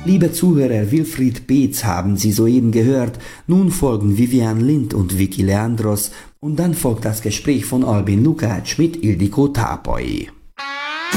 Liebe Zuhörer, Wilfried Beetz haben Sie soeben gehört. Nun folgen Vivian Lind und Vicky Leandros und dann folgt das Gespräch von Albin Lukács mit Ildikó Tápai.